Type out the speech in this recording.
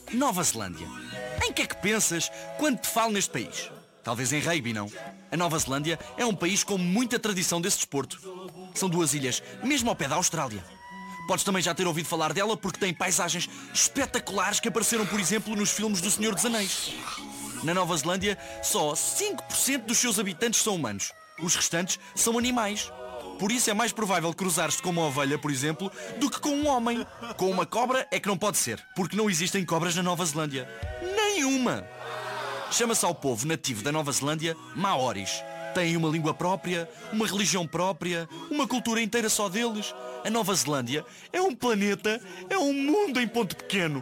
Nova Zelândia. Em que é que pensas quando te falo neste país? Talvez em rugby, não? A Nova Zelândia é um país com muita tradição desse desporto. São duas ilhas, mesmo ao pé da Austrália. Podes também já ter ouvido falar dela porque tem paisagens espetaculares que apareceram, por exemplo, nos filmes do Senhor dos Anéis. Na Nova Zelândia, só 5% dos seus habitantes são humanos. Os restantes são animais. Por isso é mais provável cruzar-te com uma ovelha, por exemplo, do que com um homem. Com uma cobra é que não pode ser, porque não existem cobras na Nova Zelândia. Nenhuma! Chama-se ao povo nativo da Nova Zelândia Maoris. Têm uma língua própria, uma religião própria, uma cultura inteira só deles. A Nova Zelândia é um planeta, é um mundo em ponto pequeno.